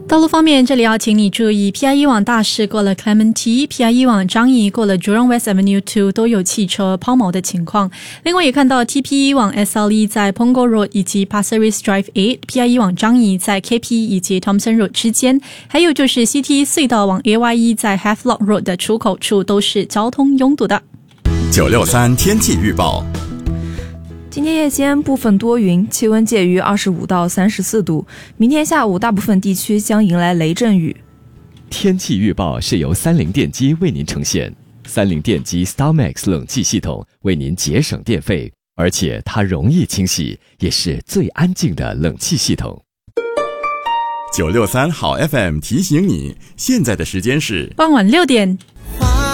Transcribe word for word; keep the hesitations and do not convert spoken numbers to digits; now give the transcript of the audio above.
道路方面，这里要请你注意 P I E 往大市过了 Clementi， P I E 往张掖过了 Jurong West Avenue 二都有汽车抛锚的情况。另外也看到 T P E 往 S L E 在 Punggol Road 以及 Pasir Ris Drive 八， P I E 往张掖在 K P 以及 Thomson Road 之间，还有就是 C T 隧道往 A Y E 在 Havelock Road 的出口处都是交通拥堵的。 九六三天气预报。 今天夜间部分多云，气温介于二十五到三十四度。明天下午大部分地区将迎来雷阵雨。 天气预报是由三菱电机为您呈现。三菱电机 StarMax 冷气系统为您节省电费，而且它容易清洗，也是最安静的冷气系统。 九六三好 F M 提醒你，现在的时间是傍晚六点。